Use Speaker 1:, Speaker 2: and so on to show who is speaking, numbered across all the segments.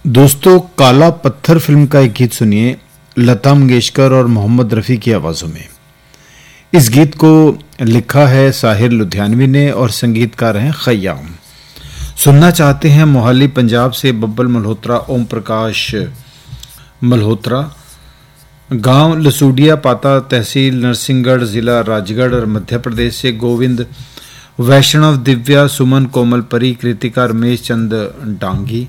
Speaker 1: दोस्तों, काला पत्थर फिल्म का एक गीत सुनिए लता मंगेशकर और मोहम्मद रफ़ी की आवाज़ों में। इस गीत को लिखा है साहिर लुधियानवी ने और संगीतकार हैं खयाम। सुनना चाहते हैं मोहाली पंजाब से बब्बल मल्होत्रा, ओम प्रकाश मल्होत्रा। गांव लसूडिया पाता, तहसील नरसिंहगढ़, जिला राजगढ़ और मध्य प्रदेश से गोविंद, वैष्णव, दिव्या, सुमन, कोमल, परी, कृतिका, रमेश चंद डांगी।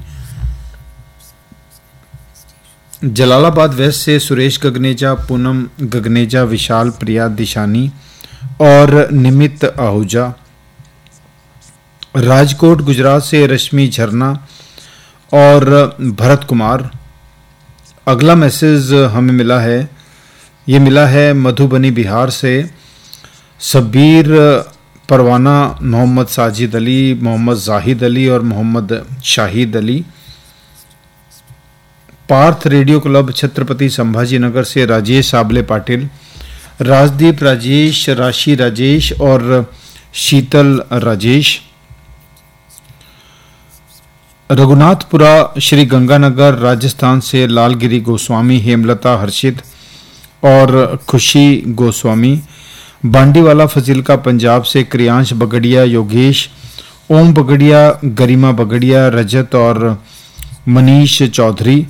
Speaker 1: जलालाबाद वेस्ट से सुरेश गगनेजा, पूनम गगनेजा, विशाल, प्रिया, दिशानी और निमित आहूजा। राजकोट गुजरात से रश्मि झरना और भरत कुमार। अगला मैसेज हमें मिला है मधुबनी बिहार से सबीर परवाना, मोहम्मद साजिद अली, मोहम्मद जाहिद अली और मोहम्मद शाहिद अली। पार्थ रेडियो क्लब छत्रपति संभाजी नगर से राजेश आबले पाटिल, राजदीप राजेश, राशि राजेश और शीतल राजेश। रघुनाथपुरा श्री गंगानगर राजस्थान से लालगिरी गोस्वामी, हेमलता, हर्षित और खुशी गोस्वामी। बांडीवाला फजीलका पंजाब से क्रियांश बगड़िया, योगेश, ओम बगड़िया, गरिमा बगड़िया, रजत और मनीष चौधरी।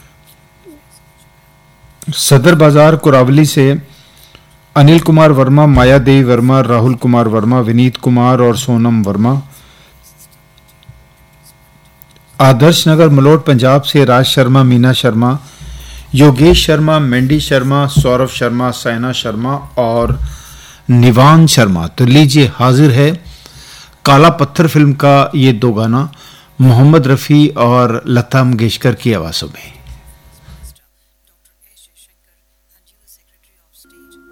Speaker 1: सदर बाजार कुरावली से अनिल कुमार वर्मा, माया देवी वर्मा, राहुल कुमार वर्मा, विनीत कुमार और सोनम वर्मा। आदर्श नगर मलोट पंजाब से राज शर्मा, मीना शर्मा, योगेश शर्मा, मेंडी शर्मा, सौरभ शर्मा, सैना शर्मा और निवान शर्मा। तो लीजिए, हाजिर है काला पत्थर फिल्म का ये दो गाना मोहम्मद रफ़ी और लता मंगेशकर की आवाज़ों में।